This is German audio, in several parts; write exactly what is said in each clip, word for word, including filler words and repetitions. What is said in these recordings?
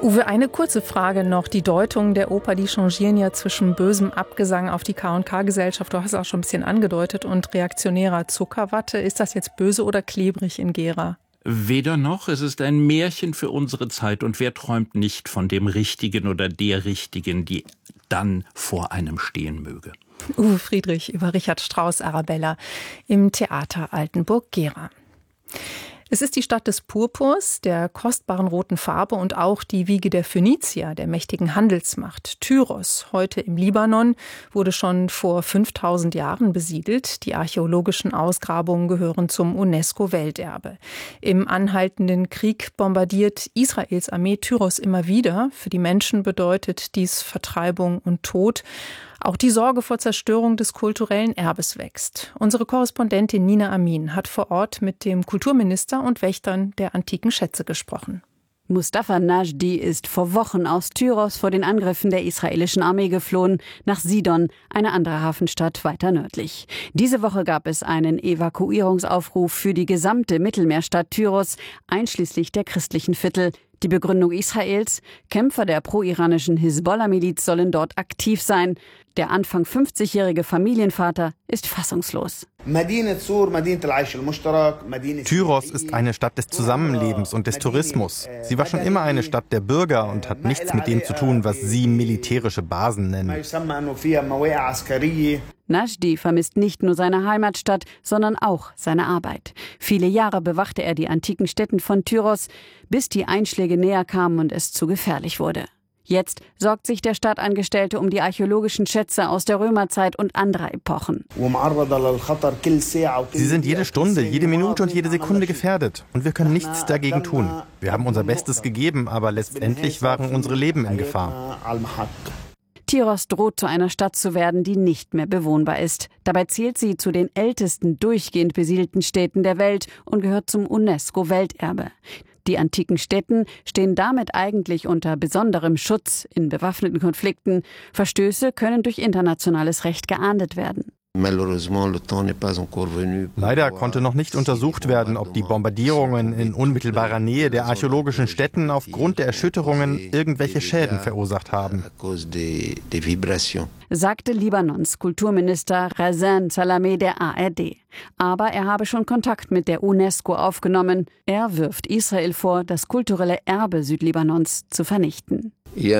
Uwe, eine kurze Frage noch. Die Deutungen der Oper, die changieren ja zwischen bösem Abgesang auf die K und K-Gesellschaft, du hast es auch schon ein bisschen angedeutet, und reaktionärer Zuckerwatte. Ist das jetzt böse oder klebrig in Gera? Weder noch, es ist ein Märchen für unsere Zeit und wer träumt nicht von dem Richtigen oder der Richtigen, die dann vor einem stehen möge. Uwe Friedrich über Richard Strauss Arabella im Theater Altenburg-Gera. Es ist die Stadt des Purpurs, der kostbaren roten Farbe und auch die Wiege der Phönizier, der mächtigen Handelsmacht. Tyros, heute im Libanon, wurde schon vor fünftausend Jahren besiedelt. Die archäologischen Ausgrabungen gehören zum UNESCO-Welterbe. Im anhaltenden Krieg bombardiert Israels Armee Tyros immer wieder. Für die Menschen bedeutet dies Vertreibung und Tod. Auch die Sorge vor Zerstörung des kulturellen Erbes wächst. Unsere Korrespondentin Nina Amin hat vor Ort mit dem Kulturminister und Wächtern der antiken Schätze gesprochen. Mustafa Najdi ist vor Wochen aus Tyros vor den Angriffen der israelischen Armee geflohen, nach Sidon, eine andere Hafenstadt weiter nördlich. Diese Woche gab es einen Evakuierungsaufruf für die gesamte Mittelmeerstadt Tyros, einschließlich der christlichen Viertel. Die Begründung Israels: Kämpfer der pro-iranischen Hisbollah-Miliz sollen dort aktiv sein. Der Anfang fünfzigjährige Familienvater ist fassungslos. Tyros ist eine Stadt des Zusammenlebens und des Tourismus. Sie war schon immer eine Stadt der Bürger und hat nichts mit dem zu tun, was Sie militärische Basen nennen. Najdi vermisst nicht nur seine Heimatstadt, sondern auch seine Arbeit. Viele Jahre bewachte er die antiken Stätten von Tyros, bis die Einschläge näher kamen und es zu gefährlich wurde. Jetzt sorgt sich der Stadtangestellte um die archäologischen Schätze aus der Römerzeit und anderer Epochen. Sie sind jede Stunde, jede Minute und jede Sekunde gefährdet. Und wir können nichts dagegen tun. Wir haben unser Bestes gegeben, aber letztendlich waren unsere Leben in Gefahr. Tyros droht zu einer Stadt zu werden, die nicht mehr bewohnbar ist. Dabei zählt sie zu den ältesten durchgehend besiedelten Städten der Welt und gehört zum UNESCO-Welterbe. Die antiken Stätten stehen damit eigentlich unter besonderem Schutz in bewaffneten Konflikten. Verstöße können durch internationales Recht geahndet werden. Leider konnte noch nicht untersucht werden, ob die Bombardierungen in unmittelbarer Nähe der archäologischen Stätten aufgrund der Erschütterungen irgendwelche Schäden verursacht haben, sagte Libanons Kulturminister Razan Salameh der A R D. Aber er habe schon Kontakt mit der UNESCO aufgenommen. Er wirft Israel vor, das kulturelle Erbe Südlibanons zu vernichten.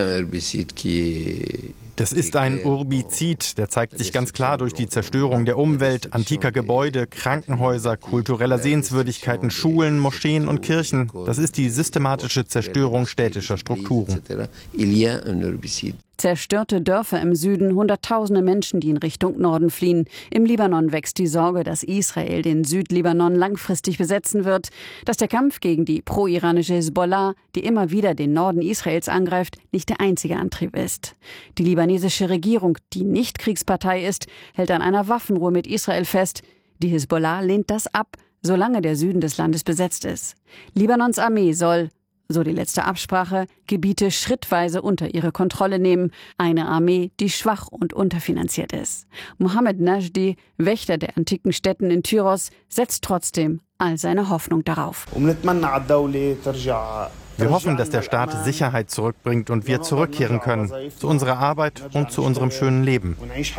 Das ist ein Urbizid, der zeigt sich ganz klar durch die Zerstörung der Umwelt, antiker Gebäude, Krankenhäuser, kultureller Sehenswürdigkeiten, Schulen, Moscheen und Kirchen. Das ist die systematische Zerstörung städtischer Strukturen. Zerstörte Dörfer im Süden, Hunderttausende Menschen, die in Richtung Norden fliehen. Im Libanon wächst die Sorge, dass Israel den Südlibanon langfristig besetzen wird, dass der Kampf gegen die pro-iranische Hisbollah, die immer wieder den Norden Israels angreift, nicht der einzige Antrieb ist. Die libanesische Regierung, die nicht Kriegspartei ist, hält an einer Waffenruhe mit Israel fest. Die Hisbollah lehnt das ab, solange der Süden des Landes besetzt ist. Libanons Armee soll, so die letzte Absprache, Gebiete schrittweise unter ihre Kontrolle nehmen. Eine Armee, die schwach und unterfinanziert ist. Mohammed Najdi, Wächter der antiken Stätten in Tyros, setzt trotzdem all seine Hoffnung darauf. Wir hoffen, dass der Staat Sicherheit zurückbringt und wir zurückkehren können zu unserer Arbeit und zu unserem schönen Leben.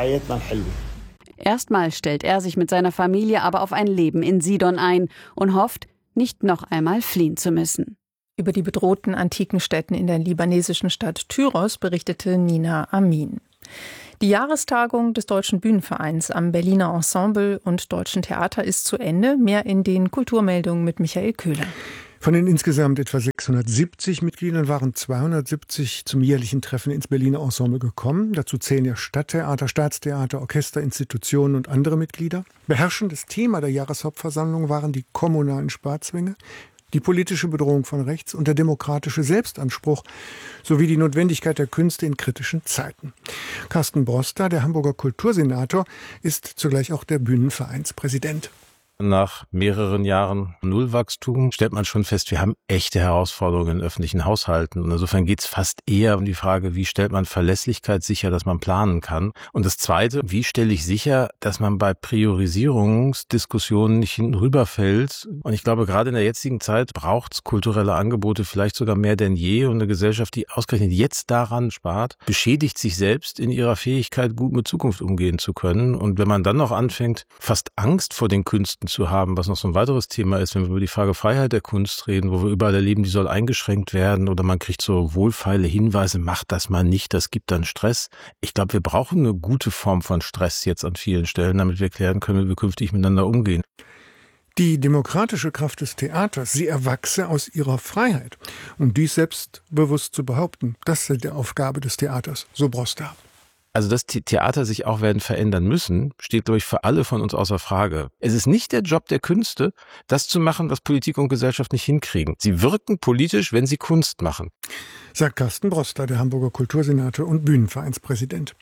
Erstmal stellt er sich mit seiner Familie aber auf ein Leben in Sidon ein und hofft, nicht noch einmal fliehen zu müssen. Über die bedrohten antiken Stätten in der libanesischen Stadt Tyros berichtete Nina Amin. Die Jahrestagung des Deutschen Bühnenvereins am Berliner Ensemble und Deutschen Theater ist zu Ende. Mehr in den Kulturmeldungen mit Michael Köhler. Von den insgesamt etwa sechshundertsiebzig Mitgliedern waren zweihundertsiebzig zum jährlichen Treffen ins Berliner Ensemble gekommen. Dazu zählen ja Stadttheater, Staatstheater, Orchester, Institutionen und andere Mitglieder. Beherrschendes Thema der Jahreshauptversammlung waren die kommunalen Sparzwänge, die politische Bedrohung von rechts und der demokratische Selbstanspruch sowie die Notwendigkeit der Künste in kritischen Zeiten. Carsten Broster, der Hamburger Kultursenator, ist zugleich auch der Bühnenvereinspräsident. nach mehreren Jahren Nullwachstum stellt man schon fest, wir haben echte Herausforderungen in öffentlichen Haushalten. Und insofern geht es fast eher um die Frage, wie stellt man Verlässlichkeit sicher, dass man planen kann. Und das Zweite, wie stelle ich sicher, dass man bei Priorisierungsdiskussionen nicht hinten rüberfällt. Und ich glaube, gerade in der jetzigen Zeit braucht es kulturelle Angebote vielleicht sogar mehr denn je. Und eine Gesellschaft, die ausgerechnet jetzt daran spart, beschädigt sich selbst in ihrer Fähigkeit, gut mit Zukunft umgehen zu können. Und wenn man dann noch anfängt, fast Angst vor den Künsten zu haben, was noch so ein weiteres Thema ist, wenn wir über die Frage Freiheit der Kunst reden, wo wir überall erleben, die soll eingeschränkt werden oder man kriegt so wohlfeile Hinweise, macht das mal nicht, das gibt dann Stress. Ich glaube, wir brauchen eine gute Form von Stress jetzt an vielen Stellen, damit wir klären können, wie wir künftig miteinander umgehen. Die demokratische Kraft des Theaters, sie erwachse aus ihrer Freiheit. Und dies selbstbewusst zu behaupten, das ist die Aufgabe des Theaters, so Broster. Also, dass die Theater sich auch werden verändern müssen, steht, glaube ich, für alle von uns außer Frage. Es ist nicht der Job der Künste, das zu machen, was Politik und Gesellschaft nicht hinkriegen. Sie wirken politisch, wenn sie Kunst machen. Sagt Carsten Broster, der Hamburger Kultursenator und Bühnenvereinspräsident.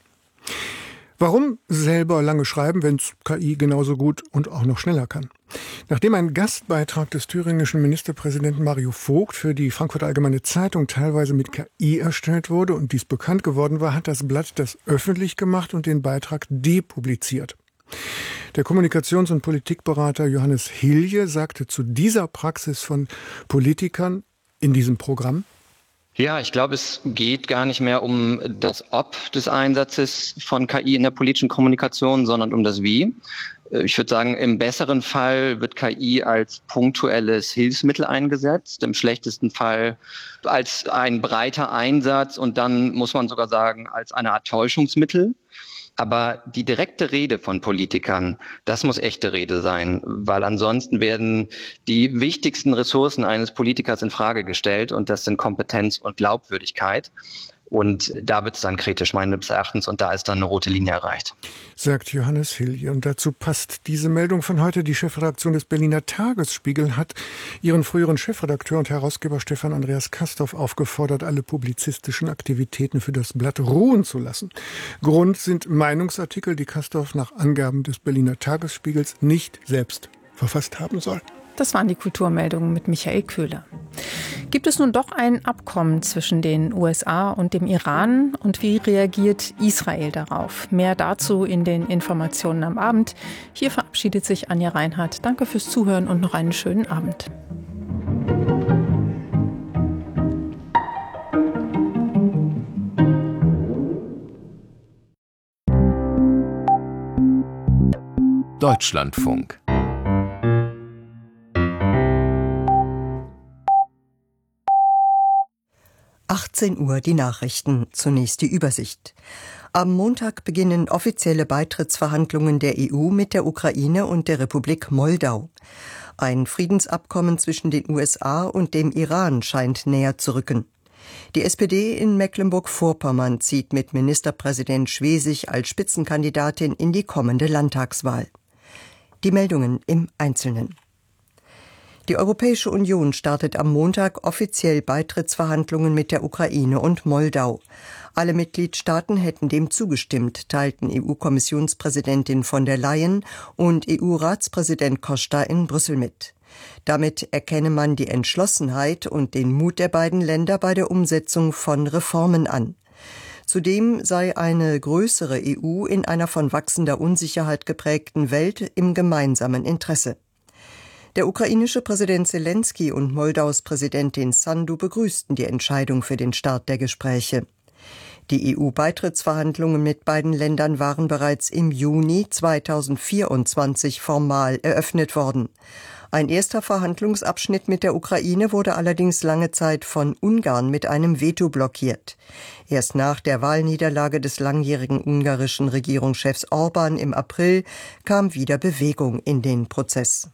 Warum selber lange schreiben, wenn es K I genauso gut und auch noch schneller kann? Nachdem ein Gastbeitrag des thüringischen Ministerpräsidenten Mario Vogt für die Frankfurter Allgemeine Zeitung teilweise mit K I erstellt wurde und dies bekannt geworden war, hat das Blatt das öffentlich gemacht und den Beitrag depubliziert. Der Kommunikations- und Politikberater Johannes Hilje sagte zu dieser Praxis von Politikern in diesem Programm: Ja, ich glaube, es geht gar nicht mehr um das Ob des Einsatzes von K I in der politischen Kommunikation, sondern um das Wie. Ich würde sagen, im besseren Fall wird K I als punktuelles Hilfsmittel eingesetzt, im schlechtesten Fall als ein breiter Einsatz und dann muss man sogar sagen, als eine Art Täuschungsmittel. Aber die direkte Rede von Politikern, das muss echte Rede sein, weil ansonsten werden die wichtigsten Ressourcen eines Politikers in Frage gestellt und das sind Kompetenz und Glaubwürdigkeit. Und da wird es dann kritisch meines Erachtens und da ist dann eine rote Linie erreicht. Sagt Johannes Hilje. Und dazu passt diese Meldung von heute. Die Chefredaktion des Berliner Tagesspiegel hat ihren früheren Chefredakteur und Herausgeber Stefan Andreas Castorf aufgefordert, alle publizistischen Aktivitäten für das Blatt ruhen zu lassen. Grund sind Meinungsartikel, die Castorf nach Angaben des Berliner Tagesspiegels nicht selbst verfasst haben soll. Das waren die Kulturmeldungen mit Michael Köhler. Gibt es nun doch ein Abkommen zwischen den U S A und dem Iran? Und wie reagiert Israel darauf? Mehr dazu in den Informationen am Abend. Hier verabschiedet sich Anja Reinhardt. Danke fürs Zuhören und noch einen schönen Abend. Deutschlandfunk. achtzehn Uhr die Nachrichten, zunächst die Übersicht. Am Montag beginnen offizielle Beitrittsverhandlungen der E U mit der Ukraine und der Republik Moldau. Ein Friedensabkommen zwischen den U S A und dem Iran scheint näher zu rücken. Die S P D in Mecklenburg-Vorpommern zieht mit Ministerpräsident Schwesig als Spitzenkandidatin in die kommende Landtagswahl. Die Meldungen im Einzelnen. Die Europäische Union startet am Montag offiziell Beitrittsverhandlungen mit der Ukraine und Moldau. Alle Mitgliedstaaten hätten dem zugestimmt, teilten E U-Kommissionspräsidentin von der Leyen und E U-Ratspräsident Costa in Brüssel mit. Damit erkenne man die Entschlossenheit und den Mut der beiden Länder bei der Umsetzung von Reformen an. Zudem sei eine größere E U in einer von wachsender Unsicherheit geprägten Welt im gemeinsamen Interesse. Der ukrainische Präsident Selenskyj und Moldaus Präsidentin Sandu begrüßten die Entscheidung für den Start der Gespräche. Die E U-Beitrittsverhandlungen mit beiden Ländern waren bereits im Juni zweitausendvierundzwanzig formal eröffnet worden. Ein erster Verhandlungsabschnitt mit der Ukraine wurde allerdings lange Zeit von Ungarn mit einem Veto blockiert. Erst nach der Wahlniederlage des langjährigen ungarischen Regierungschefs Orbán im April kam wieder Bewegung in den Prozess.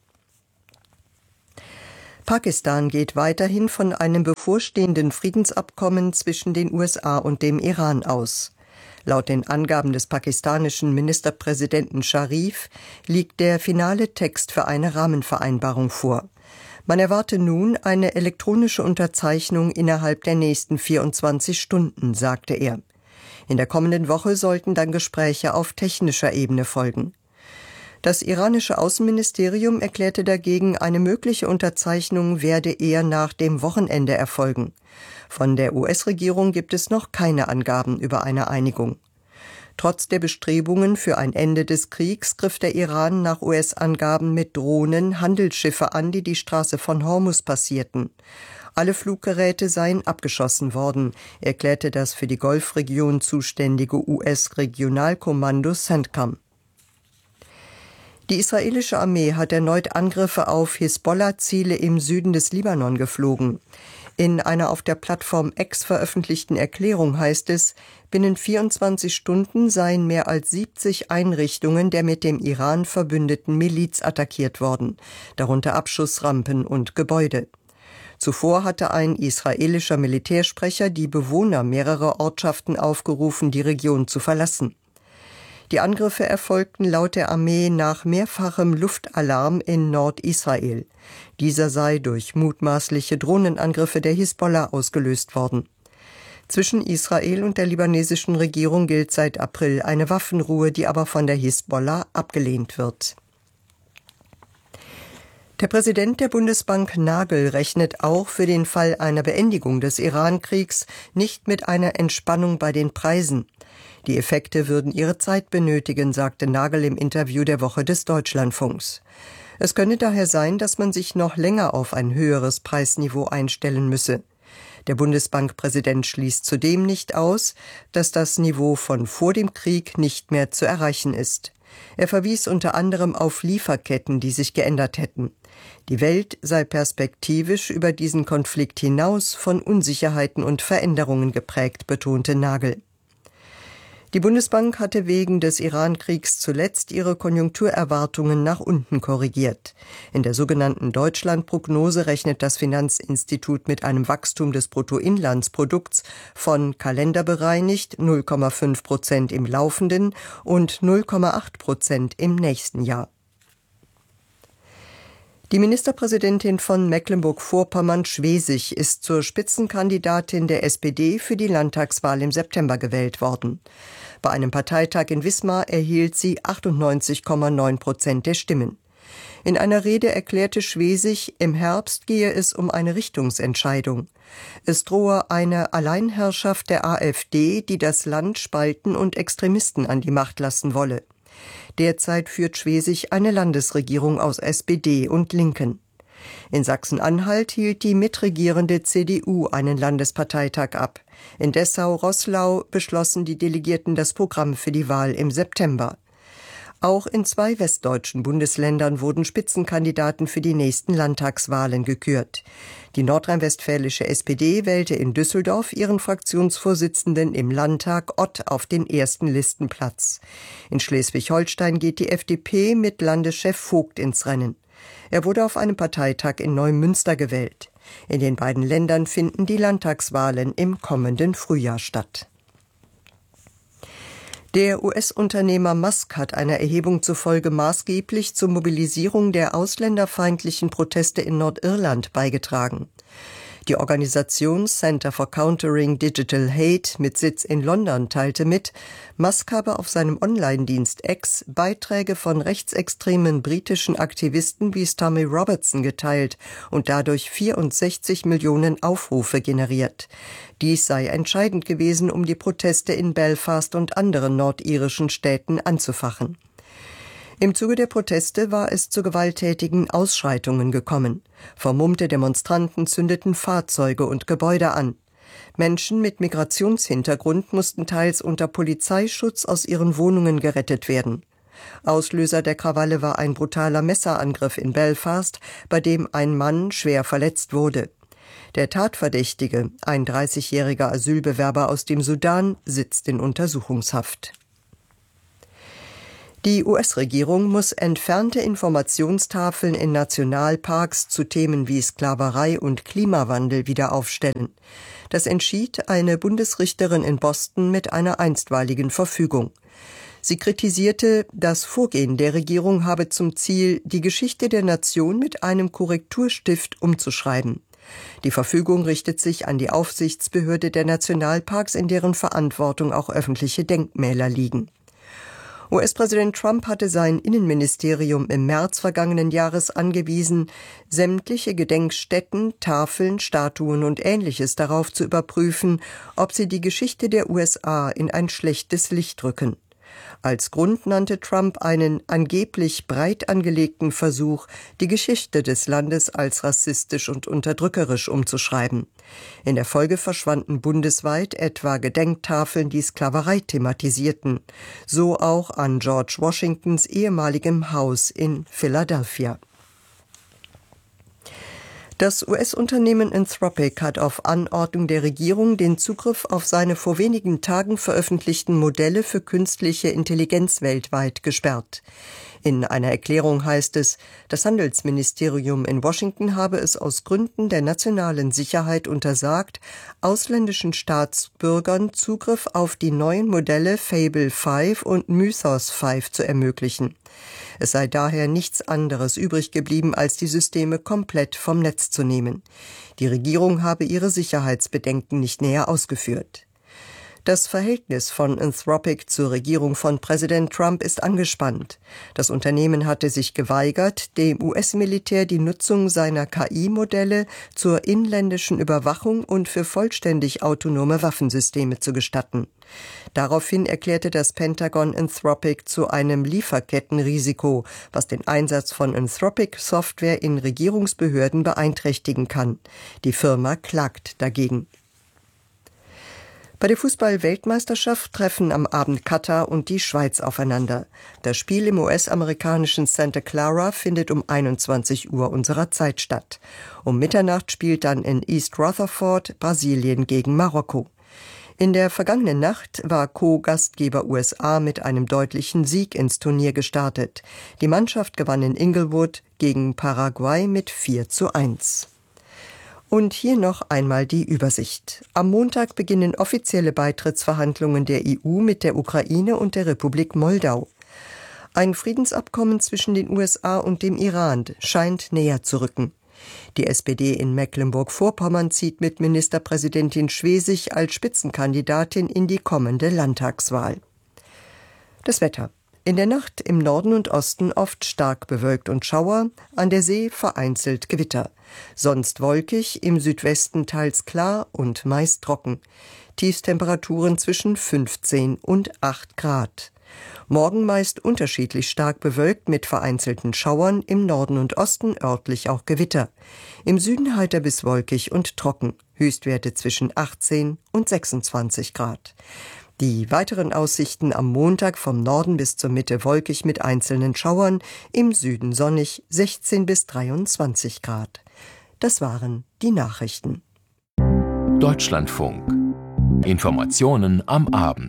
Pakistan geht weiterhin von einem bevorstehenden Friedensabkommen zwischen den U S A und dem Iran aus. Laut den Angaben des pakistanischen Ministerpräsidenten Sharif liegt der finale Text für eine Rahmenvereinbarung vor. Man erwarte nun eine elektronische Unterzeichnung innerhalb der nächsten vierundzwanzig Stunden, sagte er. In der kommenden Woche sollten dann Gespräche auf technischer Ebene folgen. Das iranische Außenministerium erklärte dagegen, eine mögliche Unterzeichnung werde eher nach dem Wochenende erfolgen. Von der U S-Regierung gibt es noch keine Angaben über eine Einigung. Trotz der Bestrebungen für ein Ende des Kriegs griff der Iran nach U S-Angaben mit Drohnen Handelsschiffe an, die die Straße von Hormuz passierten. Alle Fluggeräte seien abgeschossen worden, erklärte das für die Golfregion zuständige U S-Regionalkommando CENTCOM. Die israelische Armee hat erneut Angriffe auf Hisbollah-Ziele im Süden des Libanon geflogen. In einer auf der Plattform X veröffentlichten Erklärung heißt es, binnen vierundzwanzig Stunden seien mehr als siebzig Einrichtungen der mit dem Iran verbündeten Miliz attackiert worden, darunter Abschussrampen und Gebäude. Zuvor hatte ein israelischer Militärsprecher die Bewohner mehrerer Ortschaften aufgerufen, die Region zu verlassen. Die Angriffe erfolgten laut der Armee nach mehrfachem Luftalarm in Nordisrael. Dieser sei durch mutmaßliche Drohnenangriffe der Hisbollah ausgelöst worden. Zwischen Israel und der libanesischen Regierung gilt seit April eine Waffenruhe, die aber von der Hisbollah abgelehnt wird. Der Präsident der Bundesbank Nagel rechnet auch für den Fall einer Beendigung des Iran-Kriegs nicht mit einer Entspannung bei den Preisen. Die Effekte würden ihre Zeit benötigen, sagte Nagel im Interview der Woche des Deutschlandfunks. Es könne daher sein, dass man sich noch länger auf ein höheres Preisniveau einstellen müsse. Der Bundesbankpräsident schließt zudem nicht aus, dass das Niveau von vor dem Krieg nicht mehr zu erreichen ist. Er verwies unter anderem auf Lieferketten, die sich geändert hätten. Die Welt sei perspektivisch über diesen Konflikt hinaus von Unsicherheiten und Veränderungen geprägt, betonte Nagel. Die Bundesbank hatte wegen des Iran-Kriegs zuletzt ihre Konjunkturerwartungen nach unten korrigiert. In der sogenannten Deutschland-Prognose rechnet das Finanzinstitut mit einem Wachstum des Bruttoinlandsprodukts von kalenderbereinigt null Komma fünf Prozent im laufenden und null Komma acht Prozent im nächsten Jahr. Die Ministerpräsidentin von Mecklenburg-Vorpommern, Schwesig, ist zur Spitzenkandidatin der S P D für die Landtagswahl im September gewählt worden. Bei einem Parteitag in Wismar erhielt sie achtundneunzig Komma neun Prozent der Stimmen. In einer Rede erklärte Schwesig, im Herbst gehe es um eine Richtungsentscheidung. Es drohe eine Alleinherrschaft der AfD, die das Land spalten und Extremisten an die Macht lassen wolle. Derzeit führt Schwesig eine Landesregierung aus S P D und Linken. In Sachsen-Anhalt hielt die mitregierende C D U einen Landesparteitag ab. In Dessau-Roßlau beschlossen die Delegierten das Programm für die Wahl im September. Auch in zwei westdeutschen Bundesländern wurden Spitzenkandidaten für die nächsten Landtagswahlen gekürt. Die nordrhein-westfälische S P D wählte in Düsseldorf ihren Fraktionsvorsitzenden im Landtag Ott auf den ersten Listenplatz. In Schleswig-Holstein geht die F D P mit Landeschef Vogt ins Rennen. Er wurde auf einem Parteitag in Neumünster gewählt. In den beiden Ländern finden die Landtagswahlen im kommenden Frühjahr statt. Der U S-Unternehmer Musk hat einer Erhebung zufolge maßgeblich zur Mobilisierung der ausländerfeindlichen Proteste in Nordirland beigetragen. Die Organisation Center for Countering Digital Hate mit Sitz in London teilte mit, Musk habe auf seinem Online-Dienst X Beiträge von rechtsextremen britischen Aktivisten wie Stormy Robertson geteilt und dadurch vierundsechzig Millionen Aufrufe generiert. Dies sei entscheidend gewesen, um die Proteste in Belfast und anderen nordirischen Städten anzufachen. Im Zuge der Proteste war es zu gewalttätigen Ausschreitungen gekommen. Vermummte Demonstranten zündeten Fahrzeuge und Gebäude an. Menschen mit Migrationshintergrund mussten teils unter Polizeischutz aus ihren Wohnungen gerettet werden. Auslöser der Krawalle war ein brutaler Messerangriff in Belfast, bei dem ein Mann schwer verletzt wurde. Der Tatverdächtige, ein dreißigjähriger Asylbewerber aus dem Sudan, sitzt in Untersuchungshaft. Die U S-Regierung muss entfernte Informationstafeln in Nationalparks zu Themen wie Sklaverei und Klimawandel wieder aufstellen. Das entschied eine Bundesrichterin in Boston mit einer einstweiligen Verfügung. Sie kritisierte, das Vorgehen der Regierung habe zum Ziel, die Geschichte der Nation mit einem Korrekturstift umzuschreiben. Die Verfügung richtet sich an die Aufsichtsbehörde der Nationalparks, in deren Verantwortung auch öffentliche Denkmäler liegen. U S-Präsident Trump hatte sein Innenministerium im März vergangenen Jahres angewiesen, sämtliche Gedenkstätten, Tafeln, Statuen und Ähnliches darauf zu überprüfen, ob sie die Geschichte der U S A in ein schlechtes Licht rücken. Als Grund nannte Trump einen angeblich breit angelegten Versuch, die Geschichte des Landes als rassistisch und unterdrückerisch umzuschreiben. In der Folge verschwanden bundesweit etwa Gedenktafeln, die Sklaverei thematisierten. So auch an George Washingtons ehemaligem Haus in Philadelphia. Das U S-Unternehmen Anthropic hat auf Anordnung der Regierung den Zugriff auf seine vor wenigen Tagen veröffentlichten Modelle für künstliche Intelligenz weltweit gesperrt. In einer Erklärung heißt es, das Handelsministerium in Washington habe es aus Gründen der nationalen Sicherheit untersagt, ausländischen Staatsbürgern Zugriff auf die neuen Modelle Fable fünf und Mythos fünf zu ermöglichen. Es sei daher nichts anderes übrig geblieben, als die Systeme komplett vom Netz zu nehmen. Die Regierung habe ihre Sicherheitsbedenken nicht näher ausgeführt. Das Verhältnis von Anthropic zur Regierung von Präsident Trump ist angespannt. Das Unternehmen hatte sich geweigert, dem U S-Militär die Nutzung seiner K I-Modelle zur inländischen Überwachung und für vollständig autonome Waffensysteme zu gestatten. Daraufhin erklärte das Pentagon Anthropic zu einem Lieferkettenrisiko, was den Einsatz von Anthropic-Software in Regierungsbehörden beeinträchtigen kann. Die Firma klagt dagegen. Bei der Fußball-Weltmeisterschaft treffen am Abend Katar und die Schweiz aufeinander. Das Spiel im U S-amerikanischen Santa Clara findet um einundzwanzig Uhr unserer Zeit statt. Um Mitternacht spielt dann in East Rutherford Brasilien gegen Marokko. In der vergangenen Nacht war Co-Gastgeber U S A mit einem deutlichen Sieg ins Turnier gestartet. Die Mannschaft gewann in Inglewood gegen Paraguay mit vier zu eins. Und hier noch einmal die Übersicht. Am Montag beginnen offizielle Beitrittsverhandlungen der E U mit der Ukraine und der Republik Moldau. Ein Friedensabkommen zwischen den U S A und dem Iran scheint näher zu rücken. Die S P D in Mecklenburg-Vorpommern zieht mit Ministerpräsidentin Schwesig als Spitzenkandidatin in die kommende Landtagswahl. Das Wetter. In der Nacht im Norden und Osten oft stark bewölkt und Schauer, an der See vereinzelt Gewitter. Sonst wolkig, im Südwesten teils klar und meist trocken. Tiefstemperaturen zwischen fünfzehn und acht Grad. Morgen meist unterschiedlich stark bewölkt mit vereinzelten Schauern, im Norden und Osten örtlich auch Gewitter. Im Süden heiter bis wolkig und trocken, Höchstwerte zwischen achtzehn und sechsundzwanzig Grad. Die weiteren Aussichten am Montag vom Norden bis zur Mitte wolkig mit einzelnen Schauern, im Süden sonnig sechzehn bis dreiundzwanzig Grad. Das waren die Nachrichten. Deutschlandfunk. Informationen am Abend.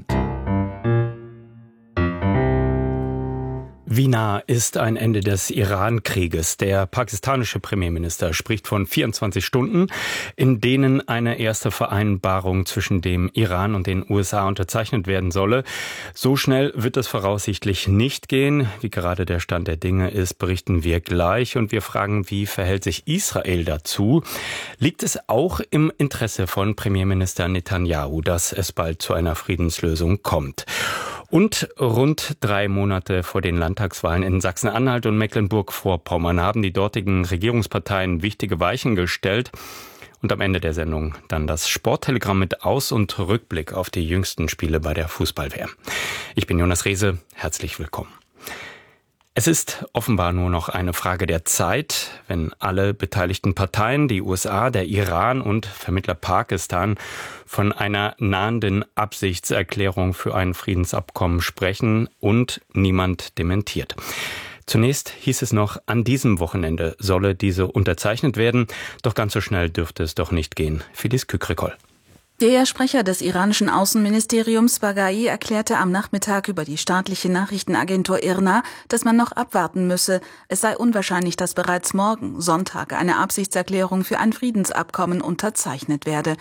Wie nah ist ein Ende des Iran-Krieges? Der pakistanische Premierminister spricht von vierundzwanzig Stunden, in denen eine erste Vereinbarung zwischen dem Iran und den U S A unterzeichnet werden solle. So schnell wird es voraussichtlich nicht gehen. Wie gerade der Stand der Dinge ist, berichten wir gleich. Und wir fragen, wie verhält sich Israel dazu? Liegt es auch im Interesse von Premierminister Netanyahu, dass es bald zu einer Friedenslösung kommt? Und rund drei Monate vor den Landtagswahlen in Sachsen-Anhalt und Mecklenburg-Vorpommern haben die dortigen Regierungsparteien wichtige Weichen gestellt. Und am Ende der Sendung dann das Sporttelegramm mit Aus- und Rückblick auf die jüngsten Spiele bei der Fußball-W M. Ich bin Jonas Rehse, herzlich willkommen. Es ist offenbar nur noch eine Frage der Zeit, wenn alle beteiligten Parteien, die U S A, der Iran und Vermittler Pakistan, von einer nahenden Absichtserklärung für ein Friedensabkommen sprechen und niemand dementiert. Zunächst hieß es noch, an diesem Wochenende solle diese unterzeichnet werden, doch ganz so schnell dürfte es doch nicht gehen. Filiz Kükrikol. Der Sprecher des iranischen Außenministeriums Baghai erklärte am Nachmittag über die staatliche Nachrichtenagentur I R N A, dass man noch abwarten müsse. Es sei unwahrscheinlich, dass bereits morgen, Sonntag, eine Absichtserklärung für ein Friedensabkommen unterzeichnet werde.